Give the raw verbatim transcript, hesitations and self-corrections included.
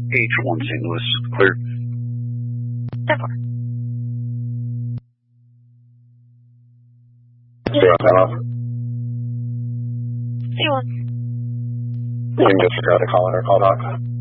H one Saint Louis, clear. ten four. Zero, ten off. C one. You can disregard the call or call back.